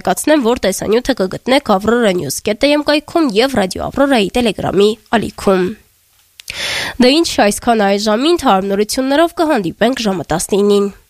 տեղեկացնեմ, որ տեսանյութը կգտնեք Aurora News.am կայքում եւ Radio Aurora-ի Telegram-ի ալիքում։ Դե ինչ այսքան այս ժամին թարմ նորություններով կհանդիպենք ժամը 19-ին։